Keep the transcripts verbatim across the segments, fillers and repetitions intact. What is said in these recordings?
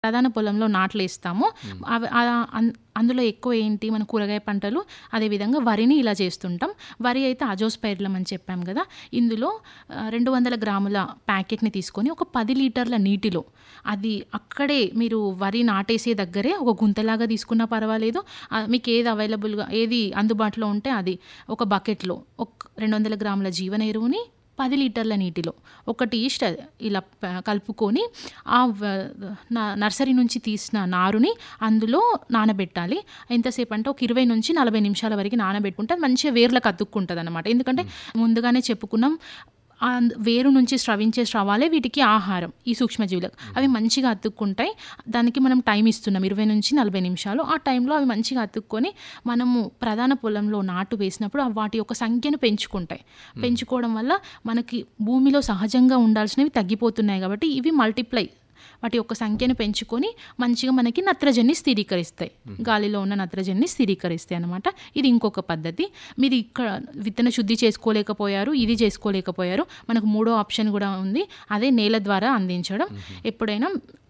ప్రధాన పొలంలో నాట్లేస్తామో అవి ఆ- అన్- అందులో ఎక్కువ ఏంటి మన కూరగాయ పంటలు, అదేవిధంగా వరిని ఇలా చేస్తుంటాం. వరి అయితే అజోస్పైర్లం అని చెప్పాం కదా, ఇందులో ఆ, రెండు వందల గ్రాముల ప్యాకెట్ని తీసుకొని ఒక పది లీటర్ల నీటిలో, అది అక్కడే మీరు వరి నాటేసే దగ్గరే ఒక గుంతలాగా తీసుకున్నా పర్వాలేదు, ఆ, మీకు ఏది అవైలబుల్గా ఏది అందుబాటులో ఉంటే అది ఒక బకెట్లో ఒక రెండు వందల గ్రాముల జీవన ఎరువుని పది లీటర్ల నీటిలో ఒక టీ స్ట- ఇలా ప- కలుపుకొని ఆ వ- న- నర్సరీ నుంచి తీసిన నారుని అందులో నానబెట్టాలి. ఎంతసేపు అంటే ఒక ఇరవై నుంచి నలభై నిమిషాల వరకు నానబెట్టుకుంటే అది మంచిగా వేర్లకు అతుక్కుంటుంది అనమాట. ఎందుకంటే ముందుగానే చెప్పుకున్నాం, ఆ వేరు నుంచి స్రవించే స్రవాలే వీటికి ఆహారం, ఈ సూక్ష్మజీవులకు. అవి మంచిగా అతుక్కుంటాయి. దానికి మనం టైం ఇస్తున్నాం ఇరవై నుంచి నలభై నిమిషాలు. ఆ టైంలో అవి మంచిగా అతుక్కొని మనము ప్రధాన పొలంలో నాటు వేసినప్పుడు అవి వాటి యొక్క సంఖ్యను పెంచుకుంటాయి. పెంచుకోవడం వల్ల మనకి భూమిలో సహజంగా ఉండాల్సినవి తగ్గిపోతున్నాయి కాబట్టి ఇవి మల్టిప్లై, వాటి యొక్క సంఖ్యను పెంచుకొని మంచిగా మనకి నత్రజని స్థిరీకరిస్తాయి, గాలిలో ఉన్న నత్రజని స్థిరీకరిస్తాయి అన్నమాట. ఇది ఇంకొక పద్ధతి. మీరు ఇక్కడ విత్తన శుద్ధి చేసుకోలేకపోయారు, ఇది చేసుకోలేకపోయారు, మనకు మూడో ఆప్షన్ కూడా ఉంది, అదే నేల ద్వారా అందించడం. ఎప్పుడైనా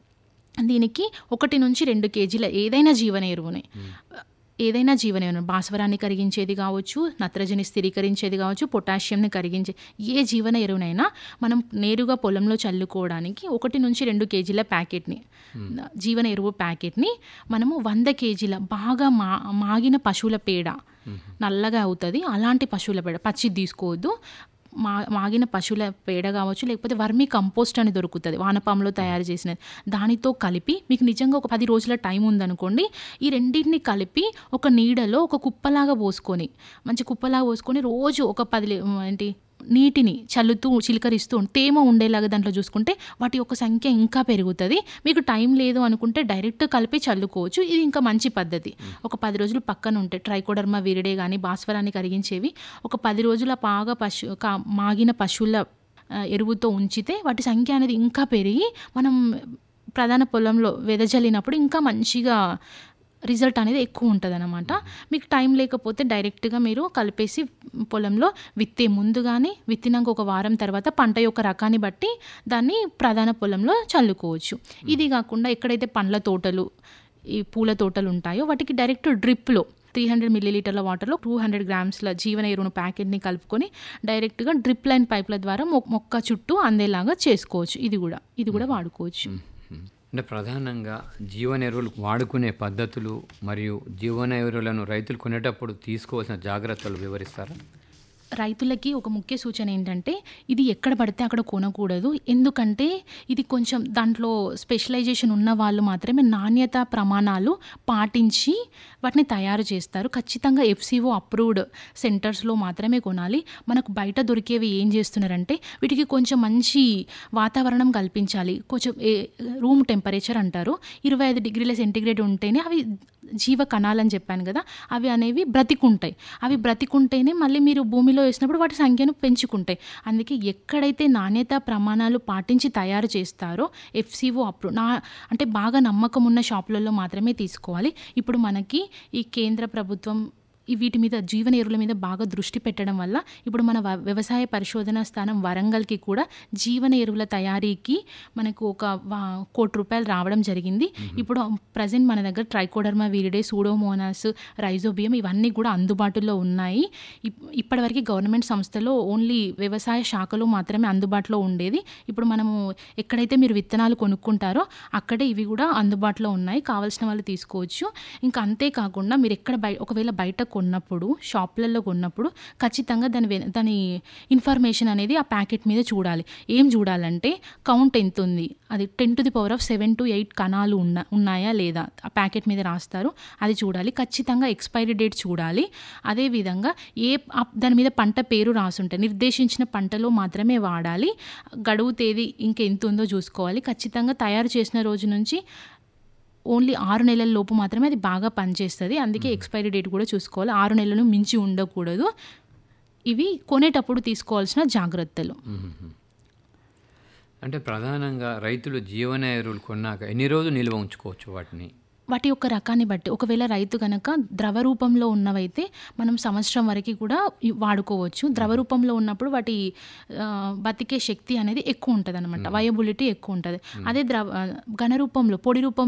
దీనికి ఒకటి నుంచి రెండు కేజీల ఏదైనా జీవన ఎరువుని ఏదైనా జీవన ఎరువు, భాస్వరాన్ని కరిగించేది కావచ్చు, నత్రజని స్థిరీకరించేది కావచ్చు, పొటాషియంని కరిగించే ఏ జీవన ఎరువునైనా మనం నేరుగా పొలంలో చల్లుకోవడానికి ఒకటి నుంచి రెండు కేజీల ప్యాకెట్ని, జీవన ఎరువు ప్యాకెట్ని మనము వంద కేజీల బాగా మా మాగిన పశువుల పేడ, నల్లగా అవుతుంది అలాంటి పశువుల పేడ, పచ్చిది తీసుకోవద్దు, మా మాగిన పశువుల పేడ కావచ్చు, లేకపోతే వర్మీ కంపోస్ట్ అని దొరుకుతుంది వానపాములో తయారు చేసినది, దానితో కలిపి మీకు నిజంగా ఒక పది రోజుల టైం ఉందనుకోండి, ఈ రెండింటిని కలిపి ఒక నీడలో ఒక కుప్పలాగా పోసుకొని, మంచి కుప్పలాగా పోసుకొని రోజు ఒక పది లీ- ఏంటి నీటిని చల్లుతూ చిలకరిస్తూ తేమ ఉండేలాగా దాంట్లో చూసుకుంటే వాటి యొక్క సంఖ్య ఇంకా పెరుగుతుంది. మీకు టైం లేదు అనుకుంటే డైరెక్ట్ కలిపి చల్లుకోవచ్చు. ఇది ఇంకా మంచి పద్ధతి. ఒక పది రోజులు పక్కన ఉంటే ట్రైకోడర్మా విరిడే కానీ భాస్వరాన్ని కరిగించేవి ఒక పది రోజుల బాగా పశు కా- మాగిన పశువుల ఆ, ఎరువుతో ఉంచితే వాటి సంఖ్య అనేది ఇంకా పెరిగి మనం ప్రధాన పొలంలో వెదజల్లినప్పుడు ఇంకా మంచిగా రిజల్ట్ అనేది ఎక్కువ ఉంటుంది అనమాట. మీకు టైం లేకపోతే డైరెక్ట్గా మీరు కలిపేసి పొలంలో విత్తే ముందు కానీ విత్తినాక ఒక వారం తర్వాత పంట యొక్క రకాన్ని బట్టి దాన్ని ప్రధాన పొలంలో చల్లుకోవచ్చు. ఇది కాకుండా ఎక్కడైతే పండ్ల తోటలు, ఈ పూల తోటలు ఉంటాయో వాటికి డైరెక్ట్ డ్రిప్లో త్రీ హండ్రెడ్ మిల్లీలీటర్ల వాటర్లో టూ హండ్రెడ్ గ్రామ్స్ల జీవన ఎరువును ప్యాకెట్ని కలుపుకొని డైరెక్ట్గా డ్రిప్ లైన్ పైప్ల ద్వారా మొ- మొక్క చుట్టూ అందేలాగా చేసుకోవచ్చు. ఇది కూడా ఇది కూడా వాడుకోవచ్చు. అంటే ప్రధానంగా జీవన ఎరువులు వాడుకునే పద్ధతులు మరియు జీవన ఎరువులను రైతులు కొనేటప్పుడు తీసుకోవాల్సిన జాగ్రత్తలు వివరిస్తారా? రైతులకి ఒక ముఖ్య సూచన ఏంటంటే ఇది ఎక్కడ పడితే అక్కడ కొనకూడదు. ఎందుకంటే ఇది కొంచెం దాంట్లో స్పెషలైజేషన్ ఉన్న వాళ్ళు మాత్రమే నాణ్యత ప్రమాణాలు పాటించి వాటిని తయారు చేస్తారు. ఖచ్చితంగా ఎఫ్సిఓ అప్రూవ్డ్ సెంటర్స్లో మాత్రమే కొనాలి. మనకు బయట దొరికేవి ఏం చేస్తున్నారంటే వీటికి కొంచెం మంచి వాతావరణం కల్పించాలి. కొంచెం ఏ రూమ్ టెంపరేచర్ అంటారు, ఇరవై ఐదు డిగ్రీల సెంటిగ్రేడ్ ఉంటేనే అవి జీవ కణాలని చెప్పాను కదా, అవి అనేవి బ్రతికుంటాయి. అవి బ్రతికుంటేనే మళ్ళీ మీరు భూమిలో వేసినప్పుడు వాటి సంఖ్యను పెంచుకుంటాయి. అందుకే ఎక్కడైతే నాణ్యత ప్రమాణాలు పాటించి తయారు చేస్తారో ఎఫ్సిఓ అప్రూవ్ నా అంటే బాగా నమ్మకం ఉన్న షాపులలో మాత్రమే తీసుకోవాలి. ఇప్పుడు మనకి ఈ కేంద్ర ప్రభుత్వం ఈ వీటి మీద జీవన ఎరువుల మీద బాగా దృష్టి పెట్టడం వల్ల ఇప్పుడు మన వ- వ్యవసాయ పరిశోధనా స్థానం వరంగల్కి కూడా జీవన ఎరువుల తయారీకి మనకు ఒక వా- కోటి రూపాయలు రావడం జరిగింది. ఇప్పుడు ప్రజెంట్ మన దగ్గర ట్రైకోడర్మా విరిడే, సూడోమోనాస్, రైజోబియం ఇవన్నీ కూడా అందుబాటులో ఉన్నాయి. ఇప్- ఇప్పటివరకు గవర్నమెంట్ సంస్థలో ఓన్లీ వ్యవసాయ శాఖలో మాత్రమే అందుబాటులో ఉండేది. ఇప్పుడు మనము ఎక్కడైతే మీరు విత్తనాలు కొనుక్కుంటారో అక్కడే ఇవి కూడా అందుబాటులో ఉన్నాయి, కావాల్సిన వాళ్ళు తీసుకోవచ్చు. ఇంకా అంతేకాకుండా మీరు ఎక్కడ బయ ఒకవేళ బయట కొన్నప్పుడు షాప్లలో కొన్నప్పుడు ఖచ్చితంగా దాని వె- దాని ఇన్ఫర్మేషన్ అనేది ఆ ప్యాకెట్ మీద చూడాలి. ఏం చూడాలంటే కౌంట్ ఎంత ఉంది, అది ten to the power of seven to eight కణాలు ఉన్న ఉన్నాయా లేదా ఆ ప్యాకెట్ మీద రాస్తారు, అది చూడాలి. ఖచ్చితంగా ఎక్స్పైరీ డేట్ చూడాలి. అదేవిధంగా ఏ ఆ- దాని మీద పంట పేరు రాసుంటాయి, నిర్దేశించిన పంటలో మాత్రమే వాడాలి. గడువు తేదీ ఇంకెంత ఉందో చూసుకోవాలి. ఖచ్చితంగా తయారు చేసిన రోజు నుంచి ఓన్లీ ఆరు నెలల లోపు మాత్రమే అది బాగా పనిచేస్తుంది. అందుకే ఎక్స్పైరీ డేట్ కూడా చూసుకోవాలి, ఆరు నెలలను మించి ఉండకూడదు. ఇవి కొనేటప్పుడు తీసుకోవాల్సిన జాగ్రత్తలు. అంటే ప్రధానంగా రైతులు జీవన ఎరువులు కొన్నాక ఎన్ని రోజులు నిల్వ ఉంచుకోవచ్చు వాటిని? వాటి యొక్క రకాన్ని బట్టి ఒకవేళ రైతు కనుక ద్రవ రూపంలో ఉన్నవైతే మనం సంవత్సరం వరకు కూడా ఇ- వాడుకోవచ్చు. ద్రవ రూపంలో ఉన్నప్పుడు వాటి ఆ, బతికే శక్తి అనేది ఎక్కువ ఉంటుంది అనమాట, వయబిలిటీ ఎక్కువ ఉంటుంది. అదే ద్రవ ఘన రూపంలో పొడి రూపంలో